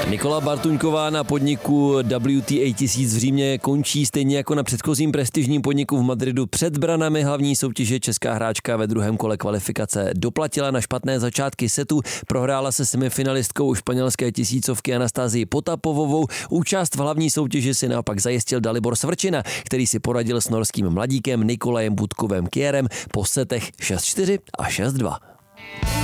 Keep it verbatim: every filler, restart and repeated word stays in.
Nikola Bartuňková na podniku W T A tisíc v Římě končí stejně jako na předchozím prestižním podniku v Madridu před branami hlavní soutěže. Česká hráčka ve druhém kole kvalifikace doplatila na špatné začátky setu, prohrála se semifinalistkou španělské tisícovky Anastázii Potapovovou. Účast v hlavní soutěži si naopak zajistil Dalibor Svrčina, který si poradil s norským mladíkem Nikolajem Budkovem Kjærem po setech šest čtyři a šest dva.